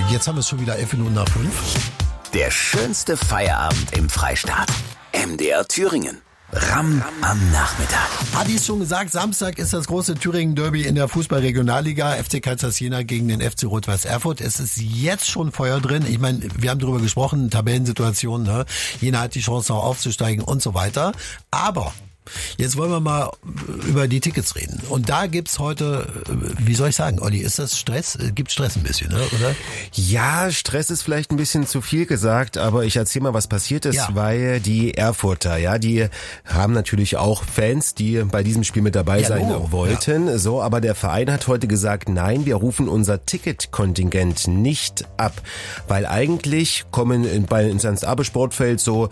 Jetzt haben wir es schon wieder 11 Minuten nach 5. Der schönste Feierabend im Freistaat. MDR Thüringen. Ramm am Nachmittag. Adi ist schon gesagt, Samstag ist das große Thüringen-Derby in der Fußball-Regionalliga. FC Kaisers Jena gegen den FC Rot-Weiß Erfurt. Es ist jetzt schon Feuer drin. Ich meine, wir haben darüber gesprochen, Tabellensituationen. Ne? Jena hat die Chance noch aufzusteigen und so weiter. Aber jetzt wollen wir mal über die Tickets reden. Und da gibt's heute, wie soll ich sagen, Olli, ist das Stress? Gibt Stress ein bisschen, ne? Oder? Ja, Stress ist vielleicht ein bisschen zu viel gesagt, aber ich erzähle mal, was passiert ist, weil die Erfurter, ja, die haben natürlich auch Fans, die bei diesem Spiel mit dabei sein wollten. Ja. So, aber der Verein hat heute gesagt, nein, wir rufen unser Ticketkontingent nicht ab, weil eigentlich kommen ins Ernst-Abbe-Sportfeld so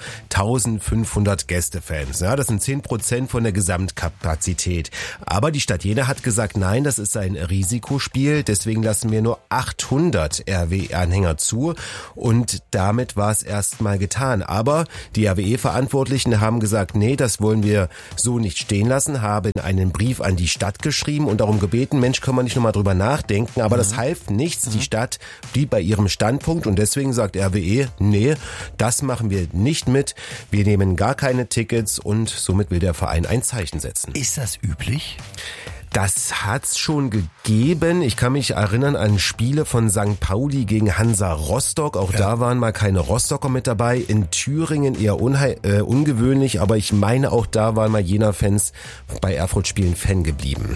1500 Gästefans. Ja, das sind 10% von der Gesamtkapazität. Aber die Stadt Jena hat gesagt, nein, das ist ein Risikospiel, deswegen lassen wir nur 800 RWE-Anhänger zu und damit war es erstmal getan. Aber die RWE-Verantwortlichen haben gesagt, nee, das wollen wir so nicht stehen lassen, haben einen Brief an die Stadt geschrieben und darum gebeten, Mensch, können wir nicht nochmal drüber nachdenken, aber das half nichts. Die Stadt blieb bei ihrem Standpunkt und deswegen sagt RWE, nee, das machen wir nicht mit, wir nehmen gar keine Tickets und somit will der Verein ein Zeichen setzen. Ist das üblich? Das hat's schon gegeben. Ich kann mich erinnern an Spiele von St. Pauli gegen Hansa Rostock. Auch da waren mal keine Rostocker mit dabei. In Thüringen eher ungewöhnlich, aber ich meine auch da waren mal Jena-Fans bei Erfurt-Spielen ferngeblieben.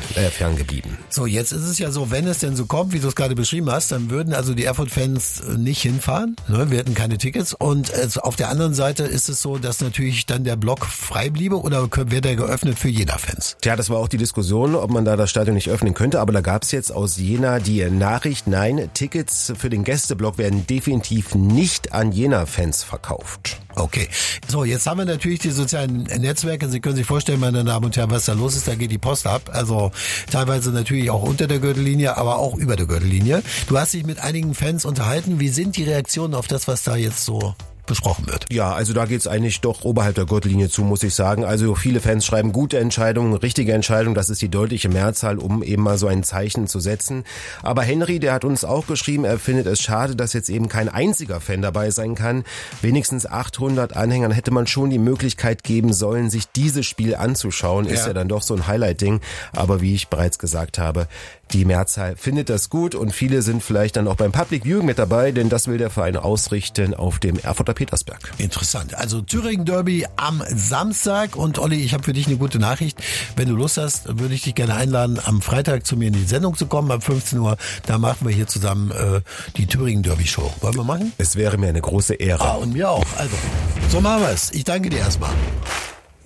So, jetzt ist es ja so, wenn es denn so kommt, wie du es gerade beschrieben hast, dann würden also die Erfurt-Fans nicht hinfahren. Ne? Wir hätten keine Tickets. Und auf der anderen Seite ist es so, dass natürlich dann der Block frei bliebe oder wäre der geöffnet für Jena-Fans? Tja, das war auch die Diskussion, ob man da das Stadion nicht öffnen könnte, aber da gab es jetzt aus Jena die Nachricht, nein, Tickets für den Gästeblock werden definitiv nicht an Jena-Fans verkauft. Okay, so jetzt haben wir natürlich die sozialen Netzwerke. Sie können sich vorstellen, meine Damen und Herren, was da los ist, da geht die Post ab. Also teilweise natürlich auch unter der Gürtellinie, aber auch über der Gürtellinie. Du hast dich mit einigen Fans unterhalten. Wie sind die Reaktionen auf das, was da jetzt so besprochen wird? Ja, also da geht's eigentlich doch oberhalb der Gürtellinie zu, muss ich sagen. Also viele Fans schreiben gute Entscheidungen, richtige Entscheidungen. Das ist die deutliche Mehrzahl, um eben mal so ein Zeichen zu setzen. Aber Henry, der hat uns auch geschrieben, er findet es schade, dass jetzt eben kein einziger Fan dabei sein kann. Wenigstens 800 Anhängern hätte man schon die Möglichkeit geben sollen, sich dieses Spiel anzuschauen. Ist ja dann doch so ein Highlight-Ding. Aber wie ich bereits gesagt habe, die Mehrzahl findet das gut und viele sind vielleicht dann auch beim Public Viewing mit dabei, denn das will der Verein ausrichten auf dem Erfurter Petersberg. Interessant. Also Thüringen Derby am Samstag und Olli, ich habe für dich eine gute Nachricht. Wenn du Lust hast, würde ich dich gerne einladen, am Freitag zu mir in die Sendung zu kommen, ab 15 Uhr. Da machen wir hier zusammen die Thüringen Derby Show. Wollen wir machen? Es wäre mir eine große Ehre. Und mir auch. Also, so machen wir es. Ich danke dir erstmal.